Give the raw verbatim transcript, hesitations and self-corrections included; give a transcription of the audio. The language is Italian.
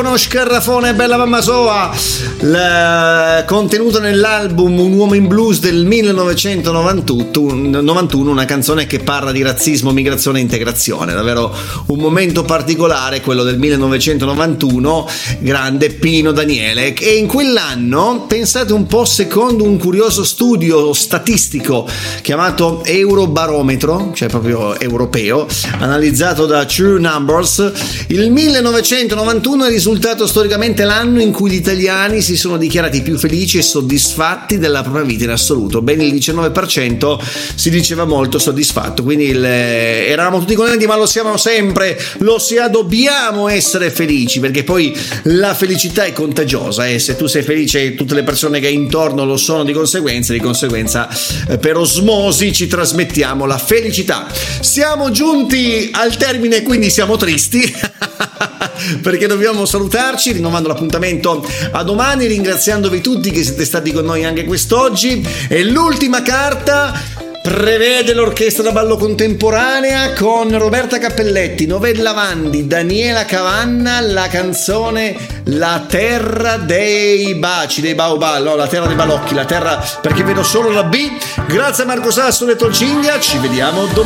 uno scarrafone, bella mamma soa, la, contenuta nell'album Un uomo in blues del millenovecentonovantuno, una canzone che parla di razzismo, migrazione e integrazione. Davvero un momento particolare, quello del millenovecentonovantuno, grande Pino Daniele. E in quell'anno, pensate un po', secondo un curioso studio statistico chiamato Eurobarometro, cioè proprio europeo, analizzato da True Numbers, il millenovecentonovantuno è risultato storicamente l'anno in cui gli italiani si sono dichiarati più felici e soddisfatti della propria vita in assoluto. Ben il diciannove per cento si diceva molto soddisfatto, quindi il, eh, eravamo tutti contenti, ma lo siamo sempre, lo sia, dobbiamo essere felici, perché poi la felicità è contagiosa e se tu sei felice tutte le persone che hai intorno lo sono di conseguenza, di conseguenza eh, per osmosi ci trasmettiamo la felicità. Siamo giunti al termine, quindi siamo tristi perché dobbiamo salutarci, rinnovando l'appuntamento a domani, ringraziandovi tutti che siete stati con noi anche quest'oggi. E l'ultima carta prevede l'orchestra da ballo contemporanea con Roberta Cappelletti, Novella Lavandi, Daniela Cavanna, la canzone La terra dei baci, dei baobab, no, la terra dei balocchi, la terra, perché vedo solo la B. Grazie a Marco Sassone e Tolcinghia, ci vediamo domani.